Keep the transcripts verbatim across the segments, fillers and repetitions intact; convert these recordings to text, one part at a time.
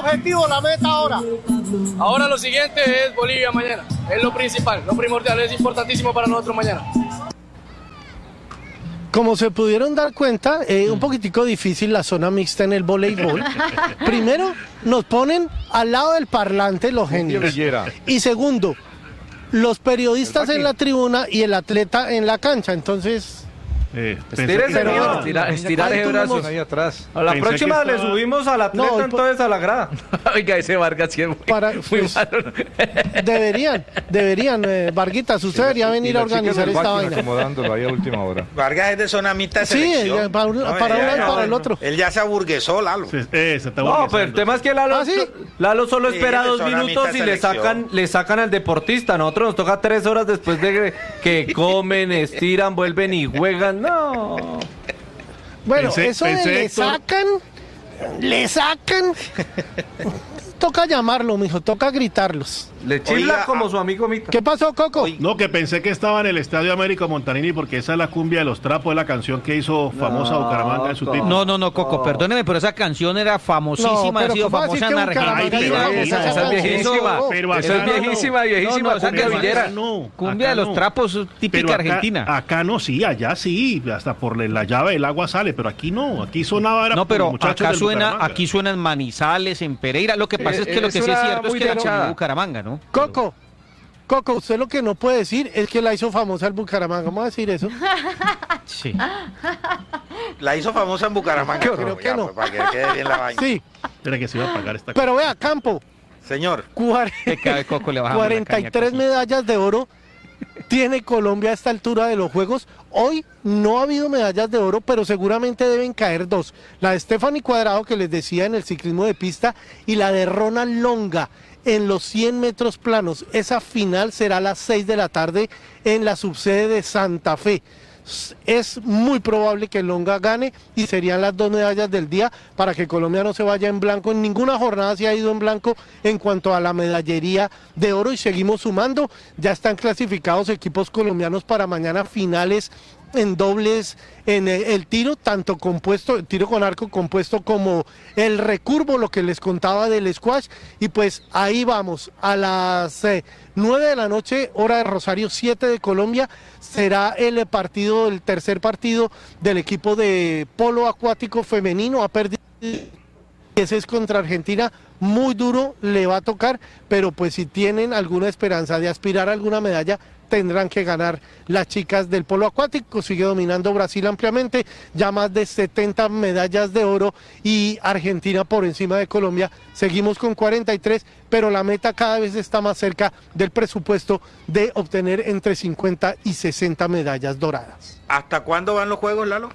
objetivo, la meta ahora? Ahora lo siguiente es Bolivia mañana. Es lo principal, lo primordial, es importantísimo para nosotros mañana. Como se pudieron dar cuenta, eh, un poquitico difícil la zona mixta en el voleibol. Primero, nos ponen al lado del parlante los genios. Y segundo, los periodistas en la tribuna y el atleta en la cancha. Entonces... Eh, Estire ese no, estira, estirar ese brazo. Ahí atrás. A la Pensé próxima que le estaba... subimos al atleta No, entonces a la grada. Oiga, ese Vargas sí es muy, Para, muy pues, malo. Deberían, deberían, eh, Varguitas, usted debería venir a organizar esta vaina. Acomodándolo ahí a última hora. Vargas es de zona mixta de Sí, selección. eh, para, un- No, para ya- uno y ya- para el otro. Él ya se aburguesó, Lalo. Sí, eh, se está No, pero el organizando. tema es que Lalo, ¿Ah, sí? Lalo solo Sí, espera de dos zona minutos mixta y le selección. sacan, le sacan al deportista. Nosotros nos toca tres horas después de que comen, estiran, vuelven y juegan. No. Bueno, Pensé- eso de pensé, le Héctor- sacan, le sacan. Toca llamarlo, mijo, toca gritarlos. Le chifla Oiga, como ah, su amigo Mita. ¿Qué pasó, Coco? Oiga. No, que pensé que estaba en el Estadio Américo Montanini porque esa es la cumbia de los trapos, es la canción que hizo famosa Bucaramanga en su título. No, no, no, Coco, perdóneme, pero esa canción era famosísima, No, ha pero sido ¿cómo así famosa que en Bucaramanga Argentina. hizo Esa, famosa esa es esa viejísima. canción? Pero Eso es acá no. viejísima, viejísima, No, no, cumbia acá villera. no, Cumbia de acá los no. trapos, Pero típica acá- argentina. Acá no, sí, allá sí, hasta por la llave el agua sale, pero aquí no, aquí sonaba era No, por los pero muchachos acá del suena, Bucaramanga. aquí suena en Manizales, en Pereira. Lo que pasa Eh, es que lo es que sí es una cierto es muy que la dechada. comió Bucaramanga, ¿no? Coco, Coco, usted lo que no puede decir es que la hizo famosa el Bucaramanga. ¿Cómo va a decir eso? Sí. La hizo famosa en Bucaramanga. Creo Pero que ya, no. pues, para que quede bien la vaina. Sí, Era que se iba a pagar esta pero vea, Campo, Señor, cuar- Que cada vez Coco le bajamos la cuarenta y caña, tres Coco. medallas de oro tiene Colombia a esta altura de los Juegos. Hoy no ha habido medallas de oro, pero seguramente deben caer dos. La de Stephanie Cuadrado, que les decía en el ciclismo de pista, y la de Ronald Longa en los cien metros planos. Esa final será a las seis de la tarde en la subsede de Santa Fe. Es muy probable que Longa gane y serían las dos medallas del día para que Colombia no se vaya en blanco. En ninguna jornada se ha ido en blanco en cuanto a la medallería de oro y seguimos sumando. Ya están clasificados equipos colombianos para mañana finales en dobles, en el, el tiro, tanto compuesto, tiro con arco compuesto como el recurvo, lo que les contaba del squash. Y pues ahí vamos, a las eh, nueve de la noche, hora de Rosario, siete de Colombia, será el partido, el tercer partido del equipo de polo acuático femenino. Ha perdido, ese es contra Argentina, muy duro le va a tocar, pero pues si tienen alguna esperanza de aspirar a alguna medalla, tendrán que ganar las chicas del polo acuático. Sigue dominando Brasil ampliamente, ya más de setenta medallas de oro y Argentina por encima de Colombia. Seguimos con cuarenta y tres, pero la meta cada vez está más cerca del presupuesto de obtener entre cincuenta y sesenta medallas doradas. ¿hasta cuándo van los juegos, Lalo?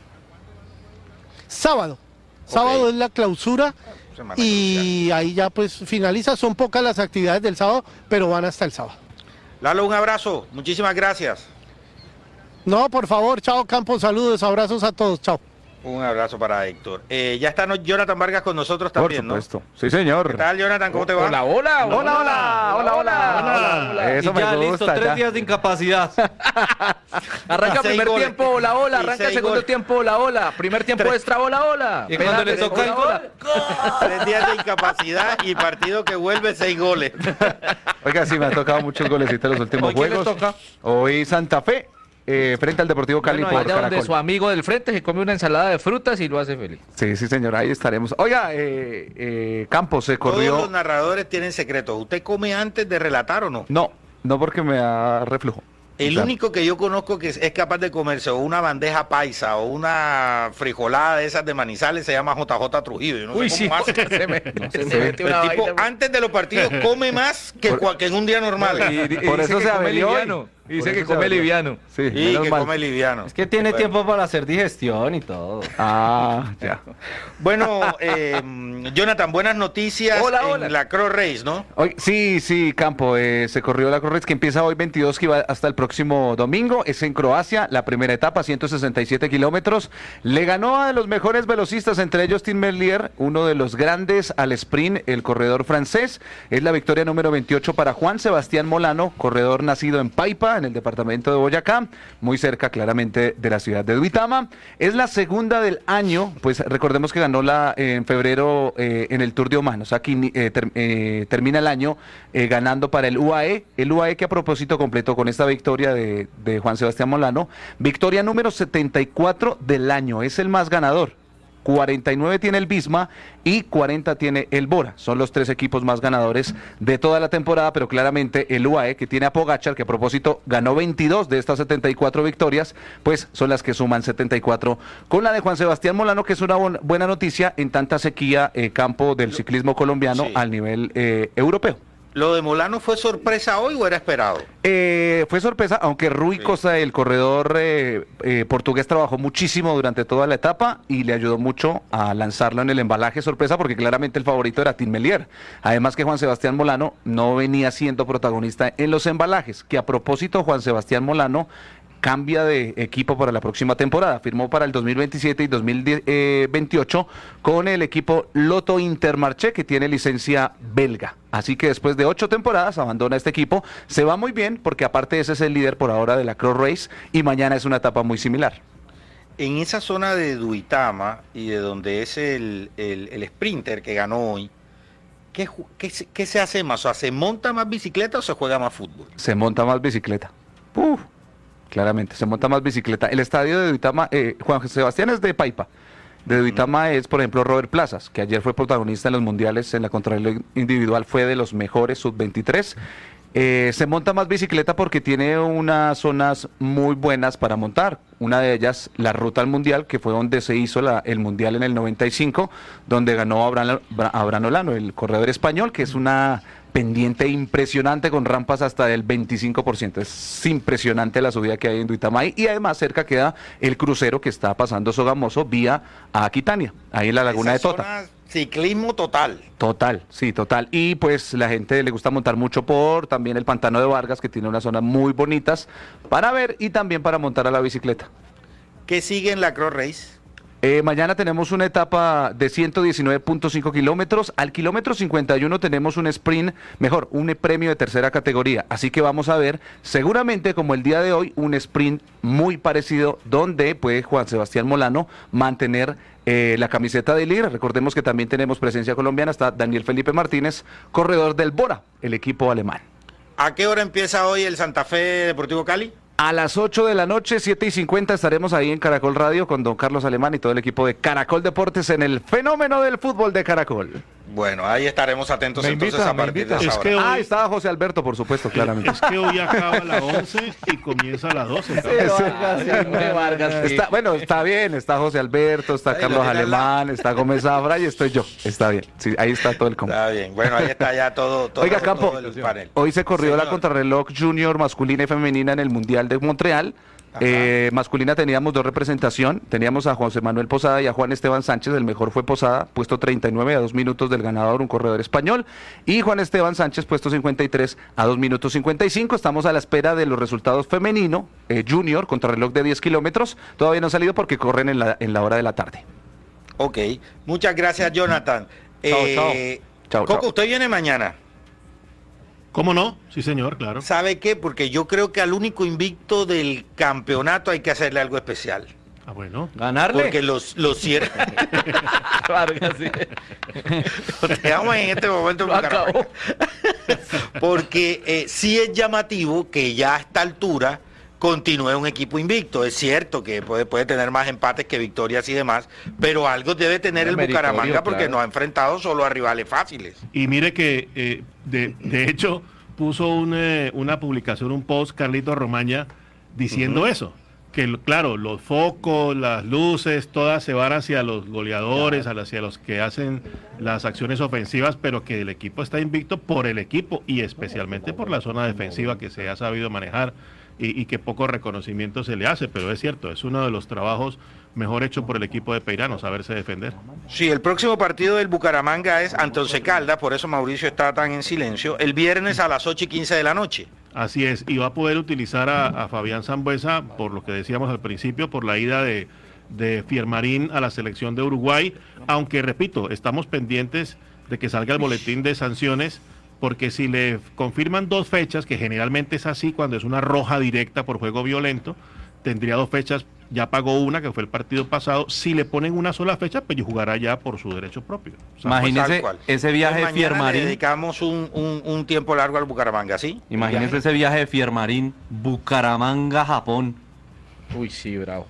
Sábado, sábado es la clausura Semana y ahí ya pues finaliza. Son pocas las actividades del sábado, pero van hasta el sábado. Lalo, un abrazo. Muchísimas gracias. No, por favor, chao Campos, saludos, abrazos a todos, chao. Un abrazo para Héctor. Eh, ya está no- Jonathan Vargas con nosotros Por también, supuesto. ¿no? Sí, señor. ¿Qué tal, Jonathan? ¿Cómo te va? Hola, hola, Hola, hola, hola, hola, hola, hola. Eso Y ya me listo, gusta. tres ya. días de incapacidad. Arranca Y seis primer goles. tiempo, hola, hola. Y Arranca seis segundo goles. tiempo, hola, hola. Primer tiempo Tres. extra, hola, hola. Y cuando le Penales, toca el hola, gol, hola. Tres días de incapacidad y partido que vuelve seis goles. Oiga, sí, me ha tocado muchos golecitos en los últimos ¿Hoy quién les juegos. toca? Hoy Santa Fe, eh, frente al Deportivo Cali Bueno, por allá donde Caracol. su amigo del frente se come una ensalada de frutas y lo hace feliz. Sí, sí, señor, ahí estaremos. Oiga, eh, eh, Campos se Todos corrió. los narradores tienen secretos. ¿Usted come antes de relatar o no? No, no porque me da reflujo. El O sea, único que yo conozco que es, es capaz de comerse o una bandeja paisa o una frijolada de esas de Manizales se llama J J Trujillo. Yo no Uy, sé sí, cómo hace. se me, se sí. metió El una tipo vaina. antes de los partidos come más que, Por- cua- que en un día normal. Y- y Por dice eso que se come averió hoy. liviano. Por Dice que eso se come averió. liviano. Sí, Y menos que mal. come liviano. Es que tiene Bueno. tiempo para hacer digestión y todo. Ah, ya. Bueno, eh, Jonathan, buenas noticias Hola, en hola. la Cross Race, ¿no? Hoy, sí, sí, Campo, eh, se corrió la Correx que empieza hoy veintidós, que va hasta el próximo domingo. Es en Croacia, la primera etapa, ciento sesenta y siete kilómetros. Le ganó a de los mejores velocistas, entre ellos Tim Merlier, uno de los grandes al sprint, el corredor francés. Es la victoria número veintiocho para Juan Sebastián Molano, corredor nacido en Paipa, en el departamento de Boyacá, muy cerca claramente de la ciudad de Duitama. Es la segunda del año, pues recordemos que ganó la eh, en febrero eh, en el Tour de Oman, o sea, aquí eh, ter, eh, termina el año eh, ganando para el U A E, el U A E que a propósito completó con esta victoria de, de Juan Sebastián Molano, victoria número setenta y cuatro del año, es el más ganador. cuarenta y nueve tiene el Visma y cuarenta tiene el Bora. Son los tres equipos más ganadores de toda la temporada, pero claramente el U A E, que tiene a Pogačar, que a propósito ganó veintidós de estas setenta y cuatro victorias, pues son las que suman setenta y cuatro con la de Juan Sebastián Molano, que es una bon- buena noticia en tanta sequía eh, campo del ciclismo colombiano Sí. al nivel eh, europeo. ¿Lo de Molano fue sorpresa hoy o era esperado? Eh, fue sorpresa, aunque Rui Sí. Costa, el corredor eh, eh, portugués, trabajó muchísimo durante toda la etapa y le ayudó mucho a lanzarlo en el embalaje sorpresa, porque claramente el favorito era Tim Melier. Además que Juan Sebastián Molano no venía siendo protagonista en los embalajes, que a propósito Juan Sebastián Molano cambia de equipo para la próxima temporada. Firmó para el dos mil veintisiete y dos mil veintiocho con el equipo Lotto Intermarché, que tiene licencia belga. Así que después de ocho temporadas abandona este equipo. Se va muy bien porque aparte ese es el líder por ahora de la Cross Race y mañana es una etapa muy similar. En esa zona de Duitama y de donde es el, el, el sprinter que ganó hoy, ¿qué, ju- qué, se- qué se hace más? O sea, ¿se monta más bicicleta o se juega más fútbol? Se monta más bicicleta. Uf, claramente, se monta más bicicleta. El estadio de Duitama, eh, Juan Sebastián es de Paipa. De Duitama es, por ejemplo, Robert Plazas, que ayer fue protagonista en los mundiales en la contrarreloj individual, fue de los mejores, sub veintitrés. Eh, se monta más bicicleta porque tiene unas zonas muy buenas para montar. Una de ellas, la ruta al mundial, que fue donde se hizo la, el mundial en el noventa y cinco, donde ganó Abraham, Abraham Olano, el corredor español, que es una pendiente impresionante con rampas hasta el veinticinco por ciento. Es impresionante la subida que hay en Duitamay y además cerca queda el crucero que está pasando Sogamoso vía a Aquitania, ahí en la laguna Esa de Tota. zona, ciclismo total. Total, sí, total. Y pues la gente le gusta montar mucho por también el Pantano de Vargas, que tiene unas zonas muy bonitas para ver y también para montar a la bicicleta. ¿Qué sigue en la Cross Race? Eh, mañana tenemos una etapa de ciento diecinueve punto cinco kilómetros. Al kilómetro cincuenta y uno tenemos un sprint, mejor, un premio de tercera categoría. Así que vamos a ver, seguramente como el día de hoy, un sprint muy parecido donde puede Juan Sebastián Molano mantener eh, la camiseta de líder. Recordemos que también tenemos presencia colombiana, está Daniel Felipe Martínez, corredor del Bora, el equipo alemán. ¿A qué hora empieza hoy el Santa Fe Deportivo Cali? A las ocho de la noche, siete y cincuenta, estaremos ahí en Caracol Radio con don Carlos Alemán y todo el equipo de Caracol Deportes en el fenómeno del fútbol de Caracol. Bueno, ahí estaremos atentos Me entonces invita, a me partir de invita. esa Es hora. que hoy- Ah, estaba José Alberto, por supuesto, claramente. Es que hoy acaba a las once y comienza a las doce. Está, bueno, está bien, está José Alberto, está Ahí lo Carlos tiene al lado. Alemán, está Gómez Zafra y estoy yo. Está bien, sí, ahí está todo el combo. Está bien, bueno, ahí está ya todo, todo, Oiga, Campo, todo el panel. hoy se corrió la Señor. contrarreloj junior masculina y femenina en el Mundial de Montreal. Eh, masculina teníamos dos representación, teníamos a José Manuel Posada y a Juan Esteban Sánchez, el mejor fue Posada, puesto treinta y nueve a dos minutos del ganador, un corredor español, y Juan Esteban Sánchez, puesto cincuenta y tres a dos minutos cincuenta y cinco. Estamos a la espera de los resultados femenino, eh, junior, contrarreloj de diez kilómetros, todavía no han salido porque corren en la, en la hora de la tarde. Ok, muchas gracias, Jonathan. Chao, Eh, chao. Chao, Coco, chao. usted viene mañana. ¿Cómo no? Sí, señor, claro. ¿Sabe qué? Porque yo creo que al único invicto del campeonato hay que hacerle algo especial. Ah, bueno. Ganarle. Porque los, los cierra. Vargas, sí. Quedamos en este momento en Lo acabó. Bucaramanga. Porque eh, sí es llamativo que ya a esta altura continúe un equipo invicto. Es cierto que puede, puede tener más empates que victorias y demás, pero algo debe tener el Es meritorio, Bucaramanga porque claro. nos ha enfrentado solo a rivales fáciles. Y mire que, eh, de, de hecho, puso un, eh, una publicación, un post, Carlito Romaña, diciendo eso. Que, lo- claro, los focos, las luces, todas se van hacia los goleadores, hacia los que hacen las acciones ofensivas, pero que el equipo está invicto por el equipo y especialmente por la zona defensiva que se ha sabido manejar y, y que poco reconocimiento se le hace. Pero es cierto, es uno de los trabajos mejor hecho por el equipo de Peirano, saberse defender. Sí, el próximo partido del Bucaramanga es ante Once Caldas, por eso Mauricio está tan en silencio, el viernes a las ocho y quince de la noche. Así es, y va a poder utilizar a, a Fabián Sambuesa, por lo que decíamos al principio, por la ida de, de Fiermarín a la selección de Uruguay, aunque repito, estamos pendientes de que salga el boletín de sanciones, porque si le confirman dos fechas, que generalmente es así cuando es una roja directa por juego violento, tendría dos fechas, ya pagó una, que fue el partido pasado. Si le ponen una sola fecha, pues jugará ya por su derecho propio. O sea, Imagínese pues, ese viaje de mañana le Fiermarín. dedicamos un, un, un tiempo largo al Bucaramanga, ¿sí? Imagínese ese viaje de Fiermarín, Bucaramanga, Japón. Uy, sí, bravo.